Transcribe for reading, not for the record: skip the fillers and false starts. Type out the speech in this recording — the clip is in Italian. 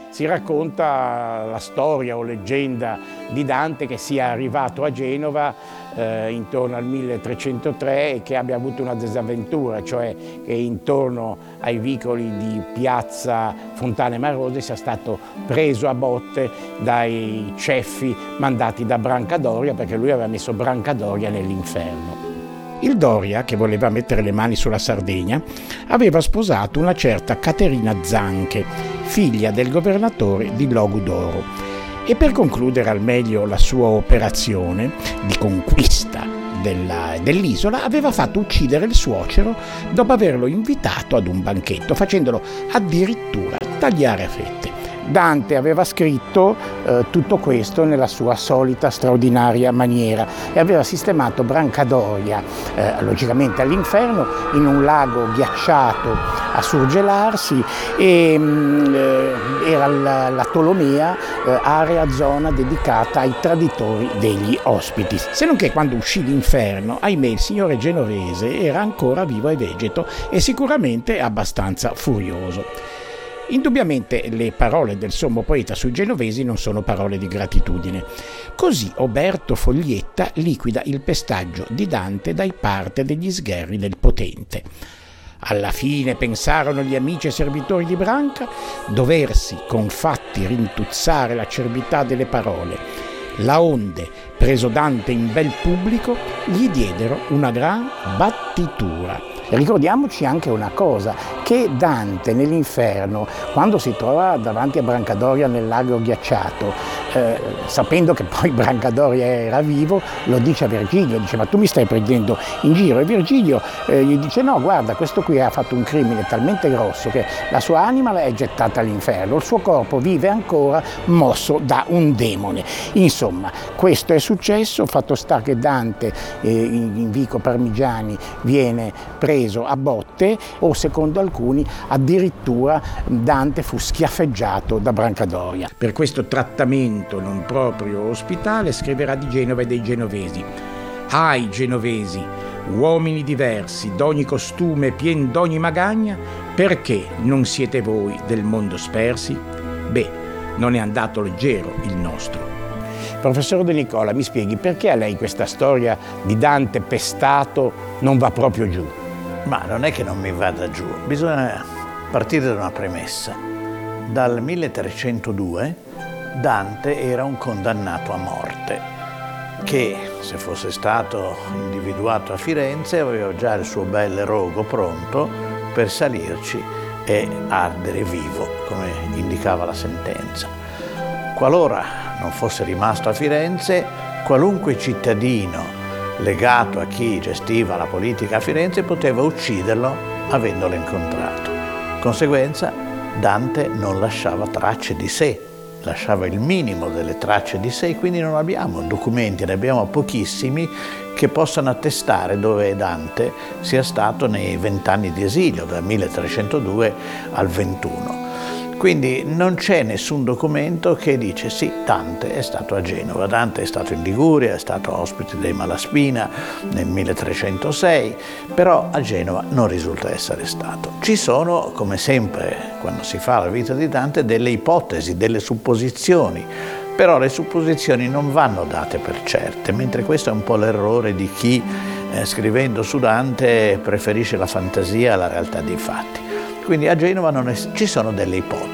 Si racconta la storia o leggenda di Dante che sia arrivato a Genova intorno al 1303 e che abbia avuto una disavventura, cioè che intorno ai vicoli di piazza Fontane Marose sia stato preso a botte dai ceffi mandati da Brancadoria, perché lui aveva messo Brancadoria nell'inferno. Il Doria, che voleva mettere le mani sulla Sardegna, aveva sposato una certa Caterina Zanche, figlia del governatore di Logudoro, e per concludere al meglio la sua operazione di conquista dell'isola aveva fatto uccidere il suocero dopo averlo invitato ad un banchetto, facendolo addirittura tagliare a fette. Dante aveva scritto tutto questo nella sua solita straordinaria maniera e aveva sistemato Brancadoria, logicamente all'inferno, in un lago ghiacciato a surgelarsi e era la Tolomea, area, zona dedicata ai traditori degli ospiti. Se non che quando uscì l'inferno, ahimè, il signore genovese era ancora vivo e vegeto e sicuramente abbastanza furioso. Indubbiamente le parole del sommo poeta sui genovesi non sono parole di gratitudine. Così Oberto Foglietta liquida il pestaggio di Dante dai parte degli sgherri del potente. Alla fine pensarono gli amici e servitori di Branca doversi con fatti rintuzzare l'acerbità delle parole. Laonde, preso Dante in bel pubblico, gli diedero una gran battitura. Ricordiamoci anche una cosa, che Dante nell'inferno, quando si trova davanti a Brancadoria nel lago ghiacciato, sapendo che poi Brancadoria era vivo, lo dice a Virgilio, dice: ma tu mi stai prendendo in giro? E Virgilio gli dice: no, guarda, questo qui ha fatto un crimine talmente grosso che la sua anima è gettata all'inferno, il suo corpo vive ancora mosso da un demone. Insomma, questo è successo, fatto sta che Dante in Vico Parmigiani viene preso a botte, o secondo alcuni addirittura Dante fu schiaffeggiato da Brancadoria. Per questo trattamento non proprio ospitale scriverà di Genova e dei genovesi: «Ahi, genovesi, uomini diversi, d'ogni costume, pien d'ogni magagna, perché non siete voi del mondo spersi? Beh, non è andato leggero il nostro». Professor De Nicola, mi spieghi perché a lei questa storia di Dante pestato non va proprio giù? Ma non è che non mi vada giù, bisogna partire da una premessa. Dal 1302 Dante era un condannato a morte che, se fosse stato individuato a Firenze, aveva già il suo bel rogo pronto per salirci e ardere vivo, come indicava la sentenza. Qualora non fosse rimasto a Firenze, qualunque cittadino legato a chi gestiva la politica a Firenze poteva ucciderlo avendolo incontrato. Conseguenza, Dante non lasciava tracce di sé, lasciava il minimo delle tracce di sé, quindi non abbiamo documenti, ne abbiamo pochissimi che possano attestare dove Dante sia stato nei 20 anni di esilio, dal 1302 al 21. Quindi non c'è nessun documento che dice sì, Dante è stato a Genova, Dante è stato in Liguria, è stato ospite dei Malaspina nel 1306, però a Genova non risulta essere stato. Ci sono, come sempre quando si fa la vita di Dante, delle ipotesi, delle supposizioni, però le supposizioni non vanno date per certe, mentre questo è un po' l'errore di chi scrivendo su Dante preferisce la fantasia alla realtà dei fatti. Quindi a Genova ci sono delle ipotesi.